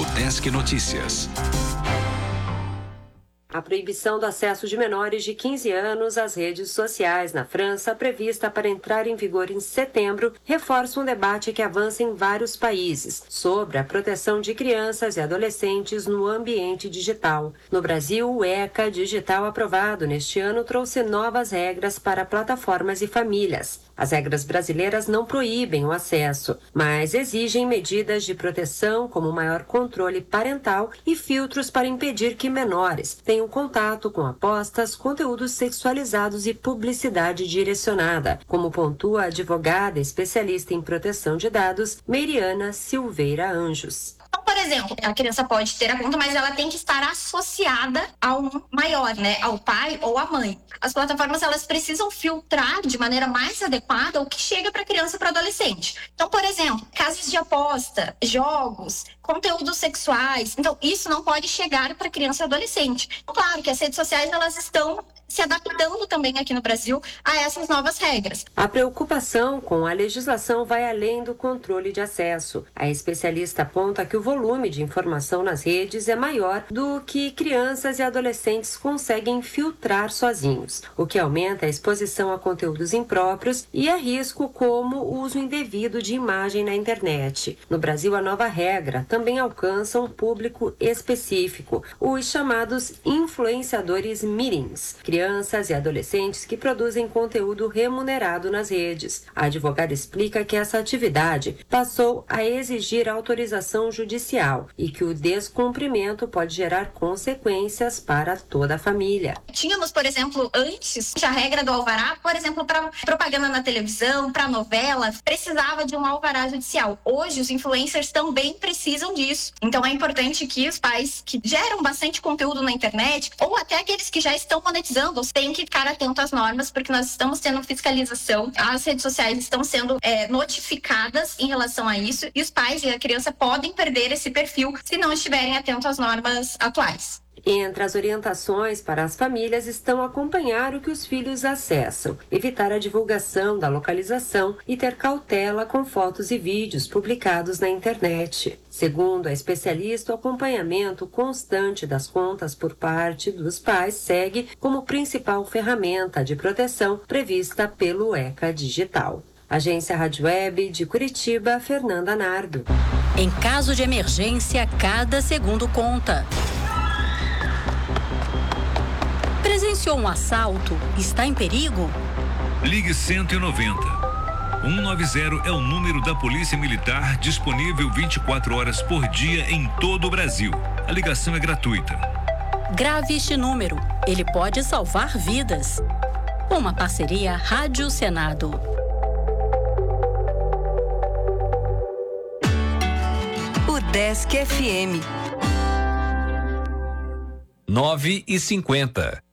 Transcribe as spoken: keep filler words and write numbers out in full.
Desk Notícias. A proibição do acesso de menores de quinze anos às redes sociais na França, prevista para entrar em vigor em setembro, reforça um debate que avança em vários países sobre a proteção de crianças e adolescentes no ambiente digital. No Brasil, o ECA Digital aprovado neste ano trouxe novas regras para plataformas e famílias. As regras brasileiras não proíbem o acesso, mas exigem medidas de proteção como maior controle parental e filtros para impedir que menores tenham contato com apostas, conteúdos sexualizados e publicidade direcionada, como pontua a advogada especialista em proteção de dados, Meriana Silveira Anjos. Então, por exemplo, a criança pode ter a conta, mas ela tem que estar associada a um maior, né? Ao pai ou à mãe. As plataformas, elas precisam filtrar de maneira mais adequada o que chega para a criança e para o adolescente. Então, por exemplo, casas de aposta, jogos, conteúdos sexuais. Então, isso não pode chegar para criança e adolescente. Claro que as redes sociais, elas estão se adaptando também aqui no Brasil a essas novas regras. A preocupação com a legislação vai além do controle de acesso. A especialista aponta que o volume de informação nas redes é maior do que crianças e adolescentes conseguem filtrar sozinhos, o que aumenta a exposição a conteúdos impróprios e a risco como o uso indevido de imagem na internet. No Brasil, a nova regra também alcança um público específico, os chamados influenciadores mirins, crianças e adolescentes que produzem conteúdo remunerado nas redes. A advogada explica que essa atividade passou a exigir autorização judicial e que o descumprimento pode gerar consequências para toda a família. Tínhamos, por exemplo, antes, a regra do alvará, por exemplo, para propaganda na televisão, para novela, precisava de um alvará judicial. Hoje, os influencers também precisam disso. Então, é importante que os pais que geram bastante conteúdo na internet, ou até aqueles que já estão monetizando, têm que ficar atentos às normas, porque nós estamos tendo fiscalização. As redes sociais estão sendo é, notificadas em relação a isso, e os pais e a criança podem perder esse perfil se não estiverem atentos às normas atuais. Entre as orientações para as famílias estão acompanhar o que os filhos acessam, evitar a divulgação da localização e ter cautela com fotos e vídeos publicados na internet. Segundo a especialista, o acompanhamento constante das contas por parte dos pais segue como principal ferramenta de proteção prevista pelo ECA Digital. Agência Rádio Web de Curitiba, Fernanda Nardo. Em caso de emergência, cada segundo conta. Presenciou um assalto? Está em perigo? Ligue cento e noventa. cento e noventa é o número da Polícia Militar, disponível vinte e quatro horas por dia em todo o Brasil. A ligação é gratuita. Grave este número. Ele pode salvar vidas. Uma parceria Rádio Senado. O Desk F M. nove e cinquenta.